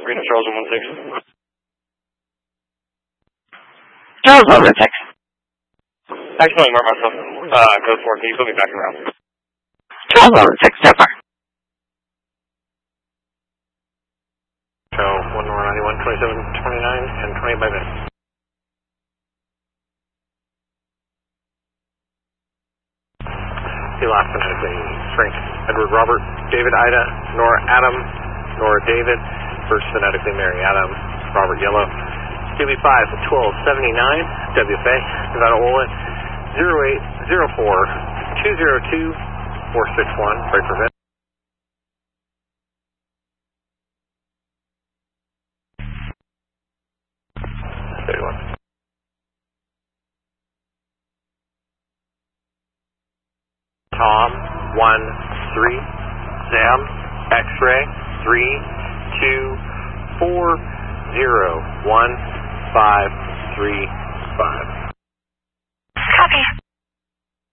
Green Charles 116. Charles 116. Actually, mark myself. Code 4, can you put me back around? Charles 116, so far. So, 1 more 91, 27, 29, and 20 by minute. The last phonetically, Frank, Edward, Robert, David, Ida, Nora, Adam, Nora, David, first phonetically, Mary, Adam, Robert, Yellow, QB5, 1279, WFA, Nevada, Olin, 0804 202 461, break prevent. Tom 13 Sam X-ray 32401 535.